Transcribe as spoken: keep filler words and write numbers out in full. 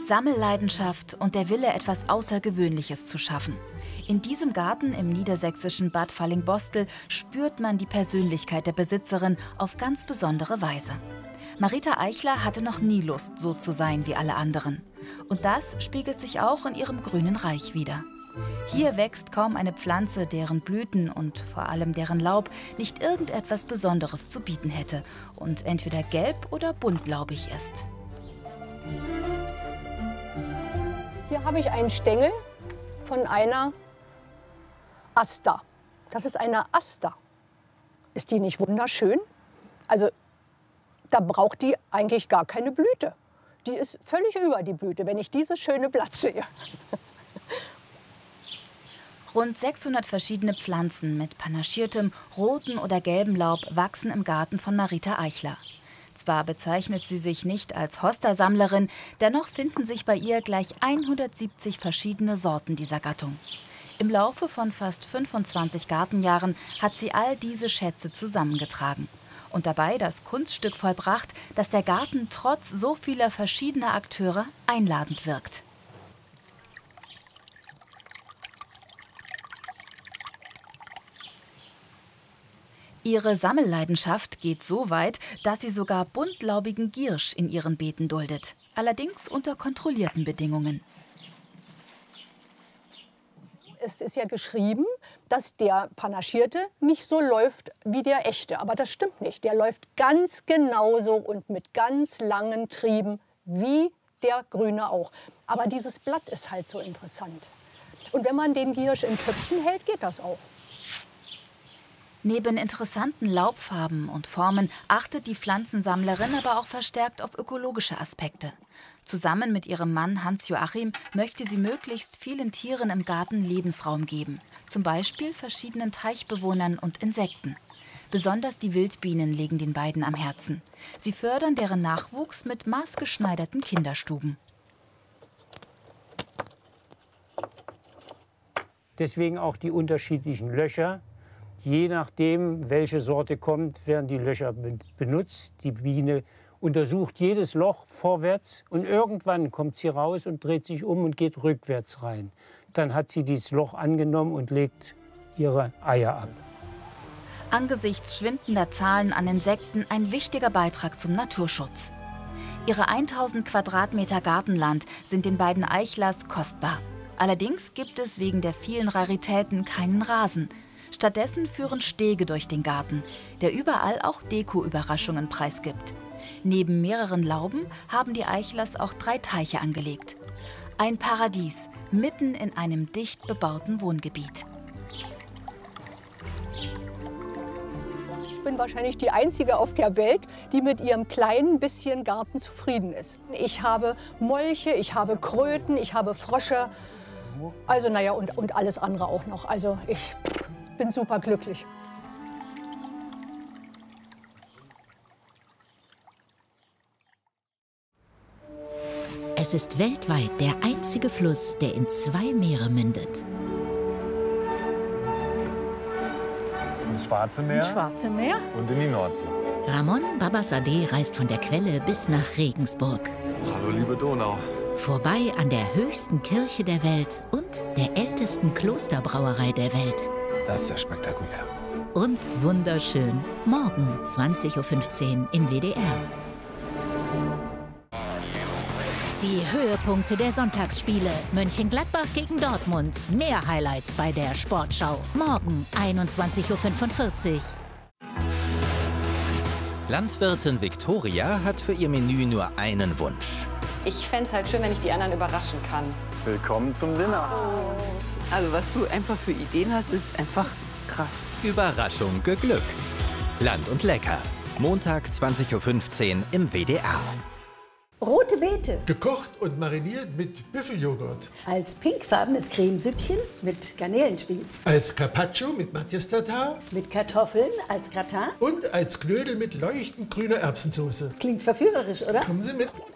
Sammelleidenschaft und der Wille, etwas Außergewöhnliches zu schaffen. In diesem Garten im niedersächsischen Bad Fallingbostel spürt man die Persönlichkeit der Besitzerin auf ganz besondere Weise. Marita Eichler hatte noch nie Lust, so zu sein wie alle anderen. Und das spiegelt sich auch in ihrem grünen Reich wider. Hier wächst kaum eine Pflanze, deren Blüten und vor allem deren Laub nicht irgendetwas Besonderes zu bieten hätte und entweder gelb- oder buntlaubig ist. Hier habe ich einen Stängel von einer Aster. Das ist eine Aster. Ist die nicht wunderschön? Also da braucht die eigentlich gar keine Blüte. Die ist völlig über die Blüte, wenn ich dieses schöne Blatt sehe. Rund sechshundert verschiedene Pflanzen mit panaschiertem, roten oder gelben Laub wachsen im Garten von Marita Eichler. Zwar bezeichnet sie sich nicht als Hosta-Sammlerin, dennoch finden sich bei ihr gleich hundertsiebzig verschiedene Sorten dieser Gattung. Im Laufe von fast fünfundzwanzig Gartenjahren hat sie all diese Schätze zusammengetragen. Und dabei das Kunststück vollbracht, dass der Garten trotz so vieler verschiedener Akteure einladend wirkt. Ihre Sammelleidenschaft geht so weit, dass sie sogar buntlaubigen Giersch in ihren Beeten duldet. Allerdings unter kontrollierten Bedingungen. Es ist ja geschrieben, dass der Panaschierte nicht so läuft wie der echte. Aber das stimmt nicht. Der läuft ganz genauso und mit ganz langen Trieben wie der grüne auch. Aber dieses Blatt ist halt so interessant. Und wenn man den Giersch in Töpfen hält, geht das auch. Neben interessanten Laubfarben und Formen achtet die Pflanzensammlerin aber auch verstärkt auf ökologische Aspekte. Zusammen mit ihrem Mann Hans-Joachim möchte sie möglichst vielen Tieren im Garten Lebensraum geben. Zum Beispiel verschiedenen Teichbewohnern und Insekten. Besonders die Wildbienen liegen den beiden am Herzen. Sie fördern deren Nachwuchs mit maßgeschneiderten Kinderstuben. Deswegen auch die unterschiedlichen Löcher. Je nachdem, welche Sorte kommt, werden die Löcher benutzt. Die Biene untersucht jedes Loch vorwärts und irgendwann kommt sie raus und dreht sich um und geht rückwärts rein. Dann hat sie dieses Loch angenommen und legt ihre Eier ab. Angesichts schwindender Zahlen an Insekten ein wichtiger Beitrag zum Naturschutz. Ihre tausend Quadratmeter Gartenland sind den beiden Eichlers kostbar. Allerdings gibt es wegen der vielen Raritäten keinen Rasen. Stattdessen führen Stege durch den Garten, der überall auch Deko-Überraschungen preisgibt. Neben mehreren Lauben haben die Eichlers auch drei Teiche angelegt. Ein Paradies mitten in einem dicht bebauten Wohngebiet. Ich bin wahrscheinlich die Einzige auf der Welt, die mit ihrem kleinen bisschen Garten zufrieden ist. Ich habe Molche, ich habe Kröten, ich habe Frösche. Also naja, und, und alles andere auch noch. Also ich bin super glücklich. Es ist weltweit der einzige Fluss, der in zwei Meere mündet. Ins Schwarze Meer, Ins Schwarze Meer und in die Nordsee. Ramon Babassadeh reist von der Quelle bis nach Regensburg. Hallo, liebe Donau. Vorbei an der höchsten Kirche der Welt und der ältesten Klosterbrauerei der Welt. Das ist ja spektakulär. Und wunderschön. Morgen zwanzig Uhr fünfzehn im W D R. Die Höhepunkte der Sonntagsspiele. Mönchengladbach gegen Dortmund. Mehr Highlights bei der Sportschau. Morgen einundzwanzig Uhr fünfundvierzig. Landwirtin Viktoria hat für ihr Menü nur einen Wunsch. Ich fände es halt schön, wenn ich die anderen überraschen kann. Willkommen zum Dinner. Also was du einfach für Ideen hast, ist einfach krass. Überraschung geglückt. Land und Lecker. Montag zwanzig Uhr fünfzehn im W D R. Rote Beete. Gekocht und mariniert mit Büffeljoghurt. Als pinkfarbenes Cremesüppchen mit Garnelenspieß. Als Carpaccio mit Matjes Tatar. Mit Kartoffeln als Gratin. Und als Knödel mit leuchtend grüner Erbsensauce. Klingt verführerisch, oder? Kommen Sie mit.